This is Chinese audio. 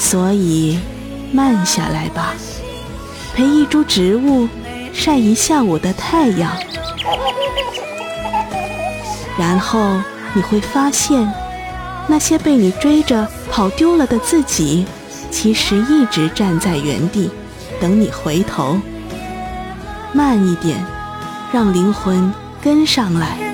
所以慢下来吧，陪一株植物晒一下午的太阳，然后你会发现，那些被你追着跑丢了的自己，其实一直站在原地，等你回头。慢一点，让灵魂跟上来。